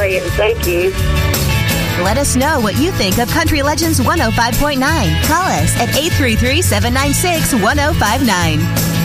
great. Thank you. Let us know what you think of Country Legends 105.9. Call us at 833-796-1059.